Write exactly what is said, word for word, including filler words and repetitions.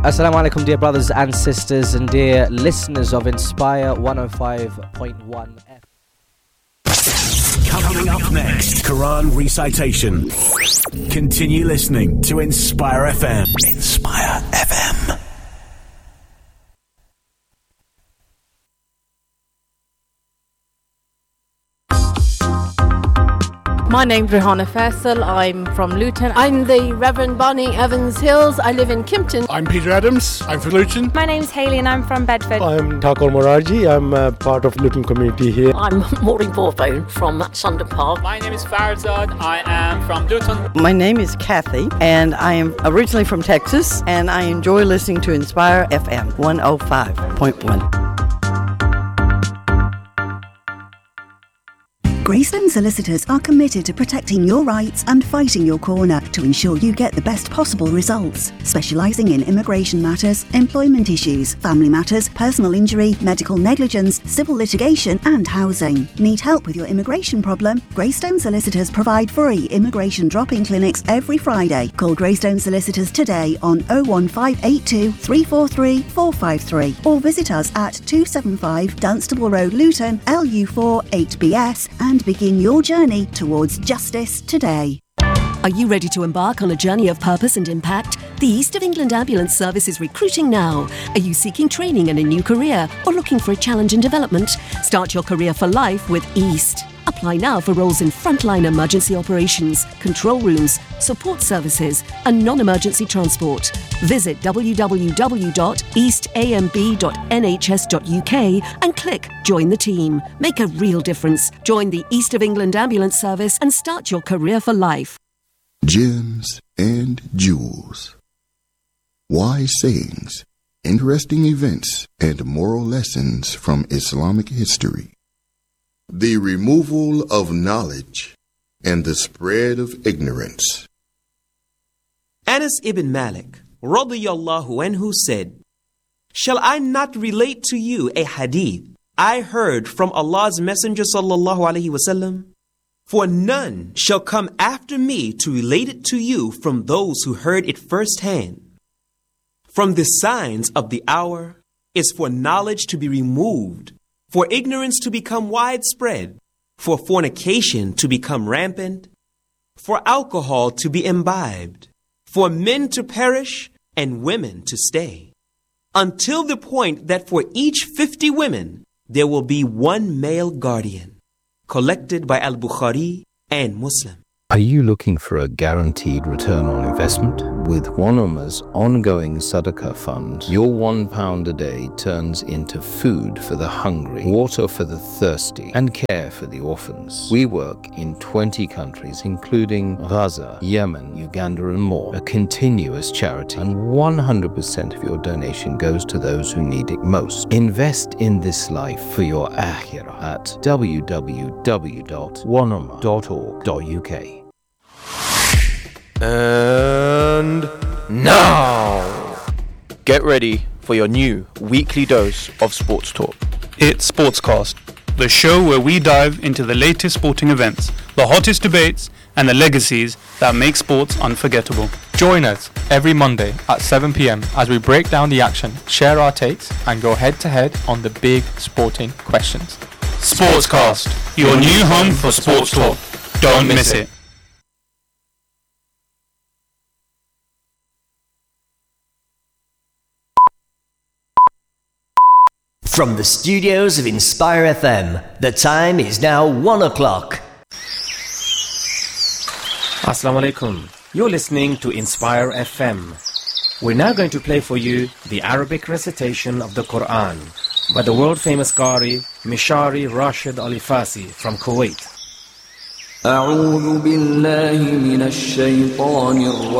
Assalamu alaikum, dear brothers and sisters and dear listeners of Inspire one oh five point one F M. Coming up next, Quran recitation. Continue listening to Inspire F M. Inspire F M. My name's Rihanna Faisal. I'm from Luton. I'm the Reverend Bonnie Evans Hills. I live in Kimpton. I'm Peter Adams. I'm from Luton. My name's Hayley and I'm from Bedford. I'm Thakor Moraji. I'm uh, part of Luton community here. I'm Maureen Borthbone from Sundon Park. My name is Farzad. I am from Luton. My name is Kathy and I am originally from Texas and I enjoy listening to Inspire F M one oh five point one. Greystone Solicitors are committed to protecting your rights and fighting your corner to ensure you get the best possible results. Specialising in immigration matters, employment issues, family matters, personal injury, medical negligence, civil litigation and housing. Need help with your immigration problem? Greystone Solicitors provide free immigration drop-in clinics every Friday. Call Greystone Solicitors today on oh one five eight two, three four three, four five three or visit us at two seventy-five Dunstable Road, Luton, L U four eight B S and begin your journey towards justice today. Are you ready to embark on a journey of purpose and impact? The East of England Ambulance Service is recruiting now. Are you seeking training and a new career or looking for a challenge in development? Start your career for life with East. Apply now for roles in frontline emergency operations, control rooms, support services and non-emergency transport. Visit w w w dot east a m b dot n h s dot u k and click Join the Team. Make a real difference. Join the East of England Ambulance Service and start your career for life. Gems and jewels. Wise sayings, interesting events, and moral lessons from Islamic history. The removal of knowledge and the spread of ignorance. Anas ibn Malik, radiyallahu anhu, said, "Shall I not relate to you a hadith I heard from Allah's Messenger sallallahu alaihi wasallam? For none shall come after me to relate it to you from those who heard it firsthand. From the signs of the hour is for knowledge to be removed, for ignorance to become widespread, for fornication to become rampant, for alcohol to be imbibed, for men to perish and women to stay, until the point that for each fifty women there will be one male guardian." Collected by Al-Bukhari and Muslim. Are you looking for a guaranteed return on investment? With Wanoma's ongoing Sadaqah fund, your one pound a day turns into food for the hungry, water for the thirsty, and care for the orphans. We work in twenty countries, including Gaza, Yemen, Uganda, and more. A continuous charity, and one hundred percent of your donation goes to those who need it most. Invest in this life for your akhirah at w w w dot wanoma dot org dot u k. And now, get ready for your new weekly dose of sports talk. It's Sportscast, the show where we dive into the latest sporting events, the hottest debates, and the legacies that make sports unforgettable. Join us every Monday at seven p m as we break down the action, share our takes, and go head-to-head on the big sporting questions. Sportscast, your new home for sports talk. Don't miss it. From the studios of Inspire F M, the time is now one o'clock. Assalamu alaikum. You're listening to Inspire F M. We're now going to play for you the Arabic recitation of the Quran by the world-famous Qari Mishari Rashid Ali Fasi from Kuwait. أعوذ بالله من الشيطان الرجيم